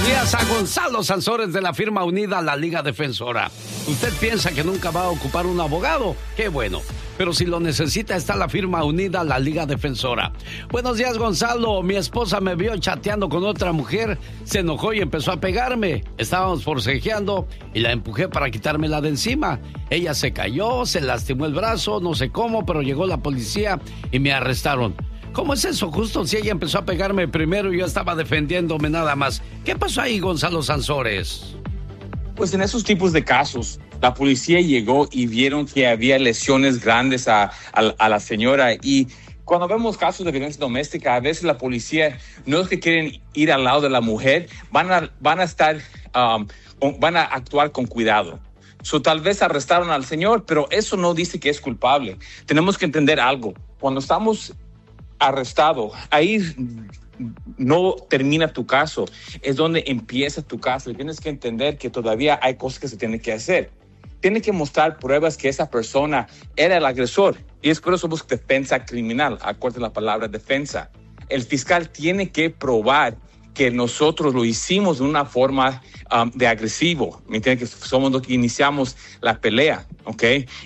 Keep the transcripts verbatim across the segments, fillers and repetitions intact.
buenos días a Gonzalo Sansores de la firma unida a la Liga Defensora. ¿Usted piensa que nunca va a ocupar un abogado? ¡Qué bueno! Pero si lo necesita, está la firma unida a la Liga Defensora. Buenos días, Gonzalo. Mi esposa me vio chateando con otra mujer, se enojó y empezó a pegarme. Estábamos forcejeando y la empujé para quitármela de encima. Ella se cayó, se lastimó el brazo, no sé cómo, pero llegó la policía y me arrestaron. ¿Cómo es eso? Justo si ella empezó a pegarme primero y yo estaba defendiéndome nada más. ¿Qué pasó ahí, Gonzalo Sansores? Pues en esos tipos de casos, la policía llegó y vieron que había lesiones grandes a, a, a la señora. Y cuando vemos casos de violencia doméstica, a veces la policía no es que quieren ir al lado de la mujer, van a, van a estar, um, van a actuar con cuidado. So, tal vez arrestaron al señor, pero eso no dice que es culpable. Tenemos que entender algo. Cuando estamos arrestado, ahí no termina tu caso, es donde empieza tu caso y tienes que entender que todavía hay cosas que se tienen que hacer. Tiene que mostrar pruebas que esa persona era el agresor y es por eso somos defensa criminal. Acuérdate la palabra defensa. El fiscal tiene que probar que nosotros lo hicimos de una forma um, de agresivo, ¿me entiendes? Que somos los que iniciamos la pelea, ¿ok?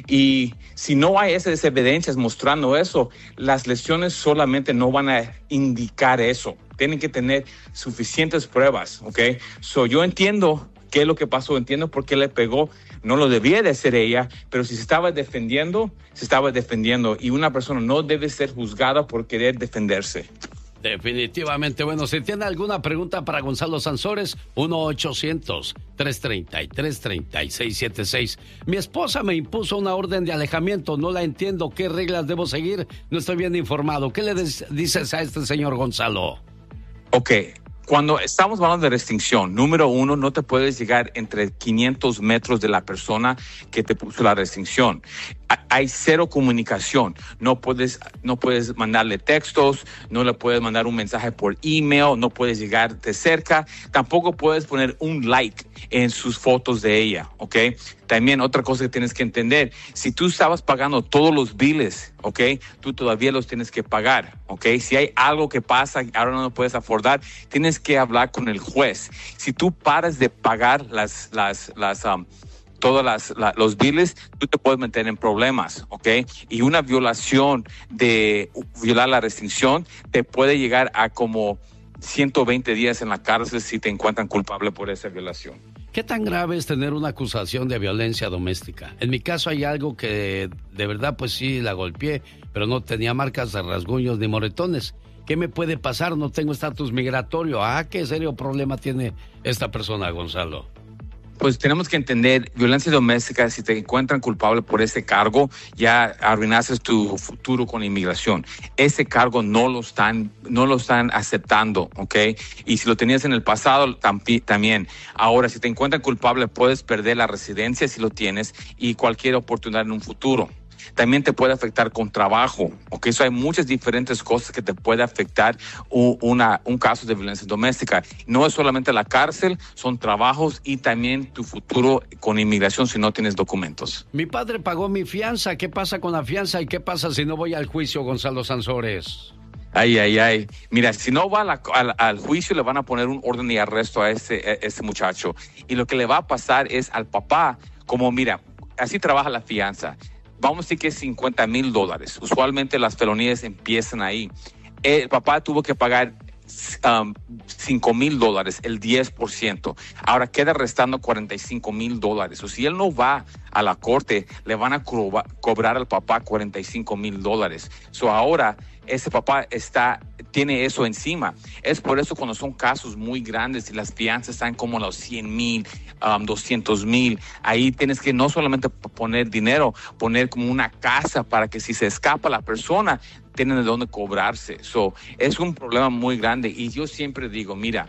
Y si no hay esas evidencias mostrando eso, las lesiones solamente no van a indicar eso. Tienen que tener suficientes pruebas, ¿ok? So, yo entiendo qué es lo que pasó, entiendo por qué le pegó. No lo debía de hacer ella, pero si se estaba defendiendo, se estaba defendiendo. Y una persona no debe ser juzgada por querer defenderse. Definitivamente. Bueno, si tiene alguna pregunta para Gonzalo Sansores, uno ochocientos, tres treinta y tres, treinta y seis setenta y seis. Mi esposa me impuso una orden de alejamiento. No la entiendo. ¿Qué reglas debo seguir? No estoy bien informado. ¿Qué le dices a este señor Gonzalo? Ok. Cuando estamos hablando de restricción, número uno, no te puedes llegar entre quinientos metros de la persona que te puso la restricción. Hay cero comunicación. No puedes, no puedes mandarle textos, no le puedes mandar un mensaje por email, no puedes llegar de cerca. Tampoco puedes poner un like en sus fotos de ella, ¿ok? También otra cosa que tienes que entender, si tú estabas pagando todos los biles, ¿ok? Tú todavía los tienes que pagar, ¿ok? Si hay algo que pasa, ahora no lo puedes afordar, tienes que hablar con el juez. Si tú paras de pagar las, las, las, um, todos las, la, los biles, tú te puedes meter en problemas, ¿ok? Y una violación de violar la restricción te puede llegar a como ciento veinte días en la cárcel si te encuentran culpable por esa violación. ¿Qué tan grave es tener una acusación de violencia doméstica? En mi caso hay algo que de verdad pues sí la golpeé, pero no tenía marcas de rasguños ni moretones. ¿Qué me puede pasar? No tengo estatus migratorio. Ah, ¿qué serio problema tiene esta persona, Gonzalo? Pues tenemos que entender, violencia doméstica, si te encuentran culpable por ese cargo, ya arruinaste tu futuro con inmigración. Ese cargo no lo están, no lo están aceptando, ¿ok? Y si lo tenías en el pasado, tampi- también. Ahora, si te encuentran culpable, puedes perder la residencia si lo tienes y cualquier oportunidad en un futuro. También te puede afectar con trabajo, ¿ok? Eso hay muchas diferentes cosas que te puede afectar un, una, un caso de violencia doméstica. No es solamente la cárcel, son trabajos y también tu futuro con inmigración si no tienes documentos. Mi padre pagó mi fianza. ¿Qué pasa con la fianza y qué pasa si no voy al juicio, Gonzalo Sansores? Ay, ay, ay. Mira, si no va a la, al, al juicio, le van a poner un orden de arresto a ese, a ese muchacho. Y lo que le va a pasar es al papá, como mira, así trabaja la fianza. Vamos a decir que es cincuenta mil dólares. Usualmente las felonías empiezan ahí. El papá tuvo que pagar um, cinco mil dólares, el diez por ciento. Ahora queda restando cuarenta y cinco mil dólares. O si él no va a la corte, le van a co- cobrar al papá cuarenta y cinco mil dólares. So ahora ese papá está, tiene eso encima. Es por eso cuando son casos muy grandes y las fianzas están como los cien mil, um, doscientos mil, ahí tienes que no solamente poner dinero, poner como una casa para que si se escapa la persona, tienen de dónde cobrarse. So, es un problema muy grande y yo siempre digo, mira,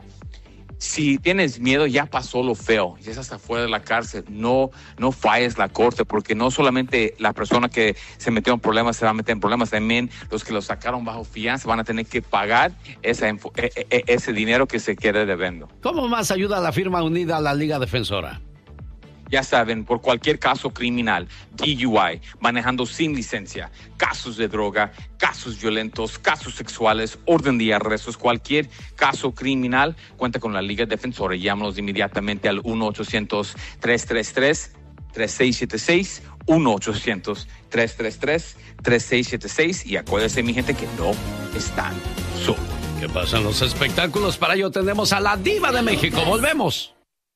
si tienes miedo, ya pasó lo feo, ya estás afuera de la cárcel, no, no falles la corte, porque no solamente la persona que se metió en problemas se va a meter en problemas, también los que lo sacaron bajo fianza van a tener que pagar esa, ese dinero que se quede debiendo. ¿Cómo más ayuda la firma unida a la Liga Defensora? Ya saben, por cualquier caso criminal, D U I, manejando sin licencia, casos de droga, casos violentos, casos sexuales, orden de arrestos, cualquier caso criminal, cuenta con la Liga Defensora. Llámanos inmediatamente al uno ochocientos, tres tres tres, tres seis siete seis, uno ochocientos, tres tres tres, tres seis siete seis, y acuérdense, mi gente, que no están solos. ¿Qué pasa en los espectáculos? Para ello tenemos a la Diva de México. Volvemos.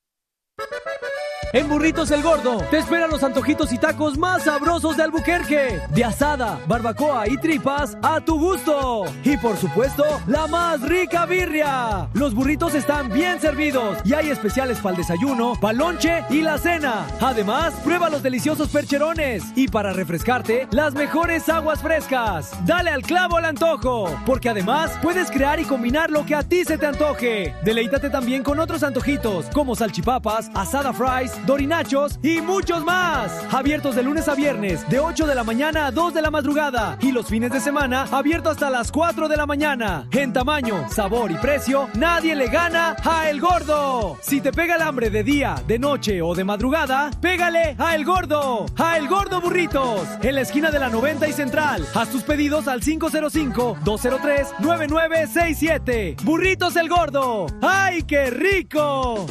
En Burritos El Gordo te esperan los antojitos y tacos más sabrosos de Albuquerque. De asada, barbacoa y tripas a tu gusto. Y por supuesto, la más rica birria. Los burritos están bien servidos y hay especiales para el desayuno, para el lonche y la cena. Además, prueba los deliciosos percherones. Y para refrescarte, las mejores aguas frescas. Dale al clavo al antojo, porque además puedes crear y combinar lo que a ti se te antoje. Deleítate también con otros antojitos como salchipapas, asada fries, dorinachos y muchos más. Abiertos de lunes a viernes, de ocho de la mañana a dos de la madrugada. Y los fines de semana, abierto hasta las cuatro de la mañana. En tamaño, sabor y precio, nadie le gana a El Gordo. Si te pega el hambre de día, de noche o de madrugada, pégale a El Gordo. A El Gordo Burritos, en la esquina de la noventa y Central. Haz tus pedidos al cinco cero cinco, dos cero tres, nueve nueve seis siete. Burritos El Gordo. ¡Ay, qué rico!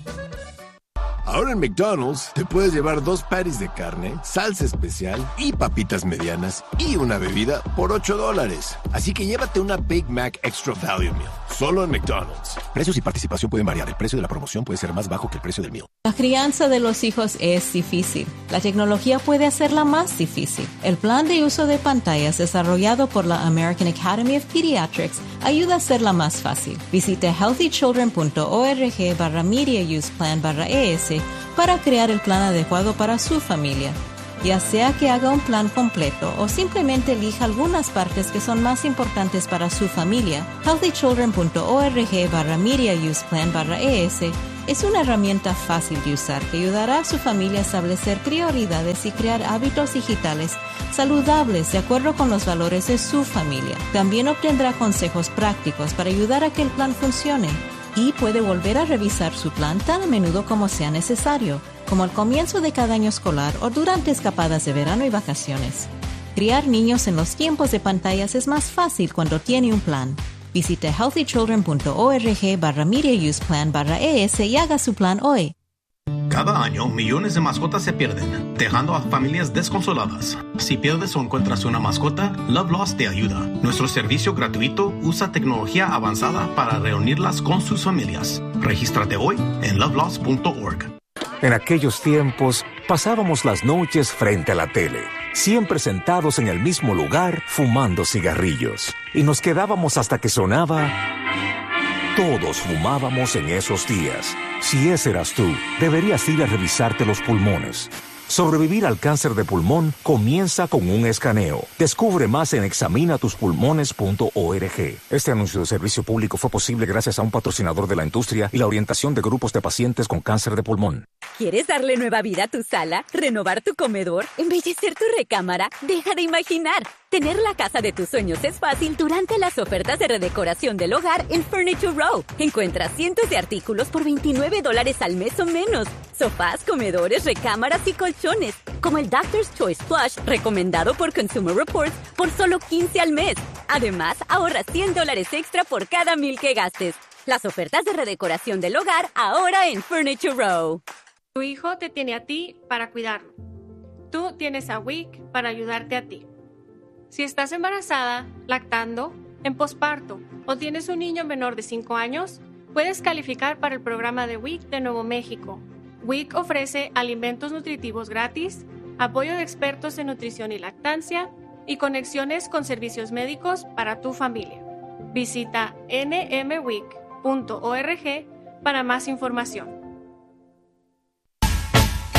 Ahora en McDonald's te puedes llevar dos patties de carne, salsa especial y papitas medianas y una bebida por ocho dólares. Así que llévate una Big Mac Extra Value Meal, solo en McDonald's. Precios y participación pueden variar. El precio de la promoción puede ser más bajo que el precio del meal. La crianza de los hijos es difícil. La tecnología puede hacerla más difícil. El plan de uso de pantallas desarrollado por la American Academy of Pediatrics ayuda a hacerla más fácil. Visite healthychildren.org barra media use plan barra es para crear el plan adecuado para su familia. Ya sea que haga un plan completo o simplemente elija algunas partes que son más importantes para su familia, healthychildren.org barra media use plan barra es es una herramienta fácil de usar que ayudará a su familia a establecer prioridades y crear hábitos digitales saludables de acuerdo con los valores de su familia. También obtendrá consejos prácticos para ayudar a que el plan funcione. Y puede volver a revisar su plan tan a menudo como sea necesario, como al comienzo de cada año escolar o durante escapadas de verano y vacaciones. Criar niños en los tiempos de pantallas es más fácil cuando tiene un plan. Visite healthychildren.org barra media use plan barra es y haga su plan hoy. Cada año, millones de mascotas se pierden, dejando a familias desconsoladas. Si pierdes o encuentras una mascota, Love Lost te ayuda. Nuestro servicio gratuito usa tecnología avanzada para reunirlas con sus familias. Regístrate hoy en love lost punto org. En aquellos tiempos, pasábamos las noches frente a la tele, siempre sentados en el mismo lugar, fumando cigarrillos. Y nos quedábamos hasta que sonaba... Todos fumábamos en esos días. Si ese eras tú, deberías ir a revisarte los pulmones. Sobrevivir al cáncer de pulmón comienza con un escaneo. Descubre más en examina tus pulmones punto org. Este anuncio de servicio público fue posible gracias a un patrocinador de la industria y la orientación de grupos de pacientes con cáncer de pulmón. ¿Quieres darle nueva vida a tu sala? ¿Renovar tu comedor? ¿Embellecer tu recámara? Deja de imaginar. Tener la casa de tus sueños es fácil durante las ofertas de redecoración del hogar en Furniture Row. Encuentra cientos de artículos por veintinueve dólares al mes o menos. Sofás, comedores, recámaras y colchones. Como el Doctor's Choice Plush, recomendado por Consumer Reports, por solo quince al mes. Además, ahorra cien dólares extra por cada mil que gastes. Las ofertas de redecoración del hogar ahora en Furniture Row. Tu hijo te tiene a ti para cuidarlo. Tú tienes a WIC para ayudarte a ti. Si estás embarazada, lactando, en posparto o tienes un niño menor de cinco años, puedes calificar para el programa de WIC de Nuevo México. WIC ofrece alimentos nutritivos gratis, apoyo de expertos en nutrición y lactancia y conexiones con servicios médicos para tu familia. Visita n m wic punto org para más información.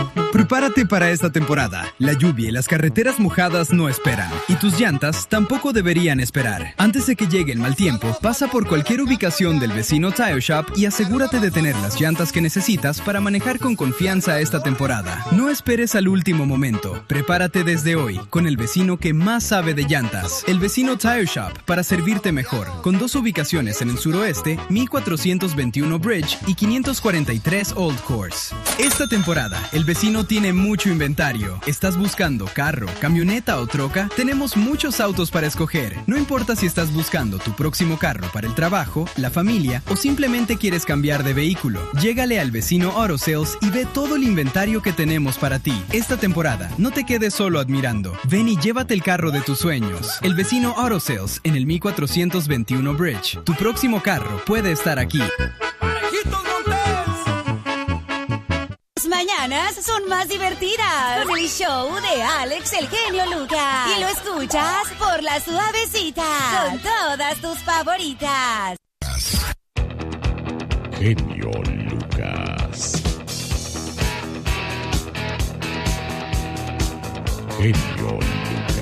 Prepárate para esta temporada. La lluvia y las carreteras mojadas no esperan. Y tus llantas tampoco deberían esperar. Antes de que llegue el mal tiempo, pasa por cualquier ubicación del vecino Tire Shop y asegúrate de tener las llantas que necesitas para manejar con confianza esta temporada. No esperes al último momento. Prepárate desde hoy con el vecino que más sabe de llantas. El vecino Tire Shop, para servirte mejor. Con dos ubicaciones en el suroeste, mil cuatrocientos veintiuno Bridge y quinientos cuarenta y tres Old Course. Esta temporada, el vecino tiene mucho inventario. ¿Estás buscando carro, camioneta o troca? Tenemos muchos autos para escoger. No importa si estás buscando tu próximo carro para el trabajo, la familia o simplemente quieres cambiar de vehículo. Llégale al vecino Auto Sales y ve todo el inventario que tenemos para ti. Esta temporada, no te quedes solo admirando. Ven y llévate el carro de tus sueños. El vecino Auto Sales en el mil cuatrocientos veintiuno Bridge. Tu próximo carro puede estar aquí. Mañanas son más divertidas con el show de Alex el Genio Lucas. Y lo escuchas por La Suavecita con todas tus favoritas. Genio Lucas. Genio Lucas.